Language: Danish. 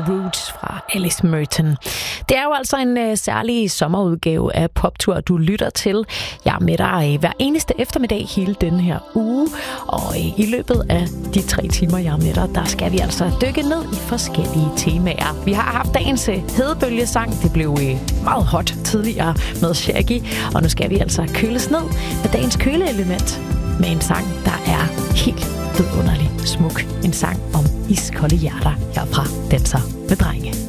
Roots fra Alice Merton. Det er jo altså en særlig sommerudgave af Poptur, du lytter til. Jeg er med dig hver eneste eftermiddag hele den her uge, og i løbet af de 3 timer, jeg er med dig, der skal vi altså dykke ned i forskellige temaer. Vi har haft dagens hedebølgesang. Det blev meget hot tidligere med Shaggy, og nu skal vi altså køles ned med dagens køleelement med en sang, der er helt vidunderlig smuk. En sang om iskolde hjerter herfra Danser med Drenge.